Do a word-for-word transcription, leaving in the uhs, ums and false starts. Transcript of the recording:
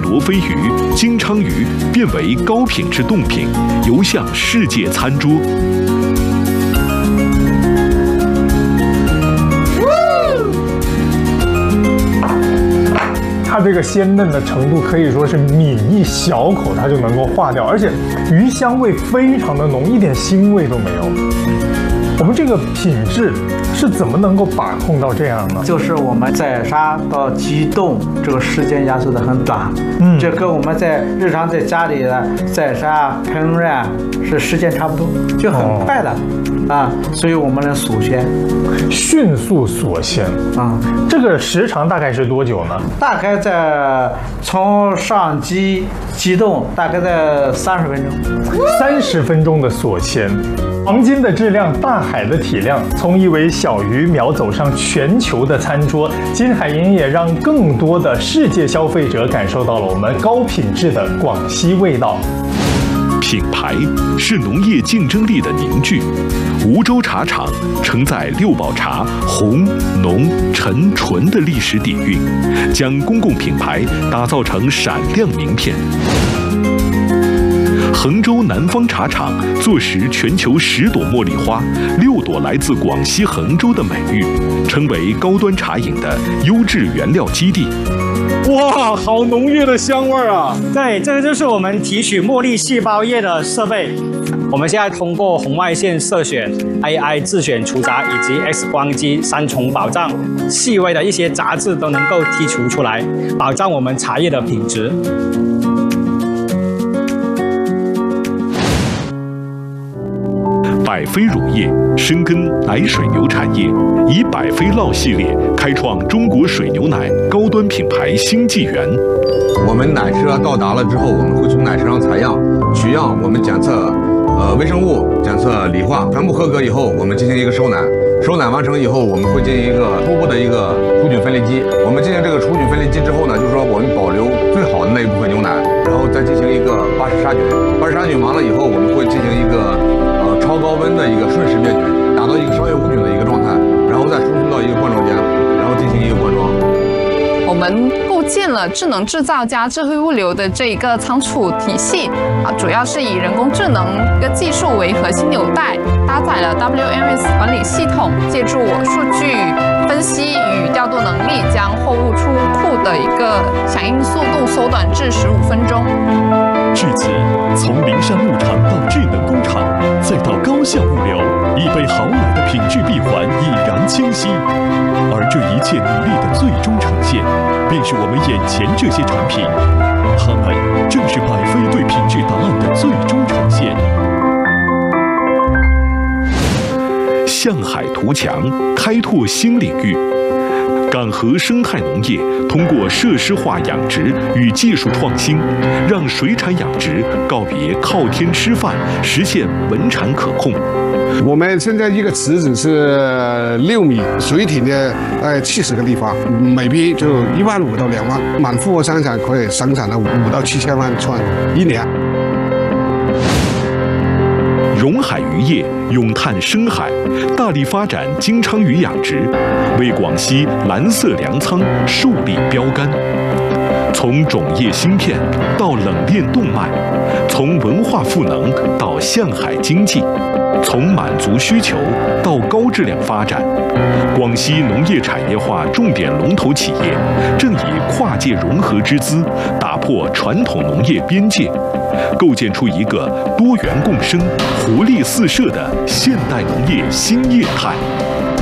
罗非鱼、金鲳鱼变为高品质冻品，游向世界餐桌。 它这个鲜嫩的程度可以说是抿一小口它就能够化掉，而且鱼香味非常的浓，一点腥味都没有。我们这个品质是怎么能够把控到这样呢？ 就是我们宰杀到急冻这个时间压缩的很短，嗯，这跟我们在日常在家里的宰杀烹饪是时间差不多，就很快的。哦啊，所以我们能锁鲜， 迅速锁鲜啊。这个时长大概是多久呢？ 大概在从上机机冻，大概在三十分钟。 三十分钟的锁鲜，黄金的质量，大海的体量，从一尾小鱼苗走上全球的餐桌。金海银也让更多的世界消费者感受到了我们高品质的广西味道。 品牌是农业竞争力的凝聚。梧州茶厂承载六堡茶红、浓、沉、纯的历史底蕴，将公共品牌打造成闪亮名片。衡州南方茶厂坐实全球十朵茉莉花，六朵来自广西衡州的美誉，成为高端茶饮的优质原料基地。 哇，好浓郁的香味啊！ 对，这个就是我们提取茉莉细胞液的设备。我们现在通过红外线色选、A I 自选除杂以及 X 光机三重保障，细微的一些杂质都能够剔除出来，保障我们茶叶的品质。 百飞乳业深耕奶水牛产业，以百飞酪系列开创中国水牛奶高端品牌新纪元。 我们奶车到达了之后，我们会从奶车上采样、取样，我们检测呃微生物，检测理化，全部合格以后，我们进行一个收奶。收奶完成以后，我们会进行一个初步的一个除菌分离机。我们进行这个除菌分离机之后呢，就是说我们保留最好的那一部分牛奶，然后再进行一个巴氏杀菌。巴氏杀菌完了以后，我们会进行一个呃超高温的一个瞬时灭菌，达到一个商业无菌的一个状态，然后再输送到一个灌装间，然后进行一个灌装。 我们构建了智能制造加智慧物流的这一个仓储体系啊，主要是以人工智能的技术为核心纽带，搭载了 W M S 管理系统，借助我数据分析与调度能力，将货物出库的一个响应速度缩短至十五分钟。 至今，从灵山牧场到智能工厂，再到高效物流，一杯好奶的品质闭环已然清晰。而这一切努力的最终呈现，便是我们眼前这些产品，它们正是百飞对品质答案的最终呈现。向海图强，开拓新领域。港河生态农业通过设施化养殖与技术创新，让水产养殖告别靠天吃饭，实现稳产可控。 我们现在一个池子是六米，水体呢，呃，七十个立方，每批就一万五到两万，满负荷生产可以生产到五到七千万串一年。 荣海渔业咏叹深海，大力发展金鲳鱼养殖，为广西蓝色粮仓树立标杆。从种业芯片到冷链动脉，从文化赋能到向海经济，从满足需求到高质量发展，广西农业产业化重点龙头企业正以跨界融合之姿，打破传统农业边界，构建出一个多元共生、活力四射的现代农业新业态。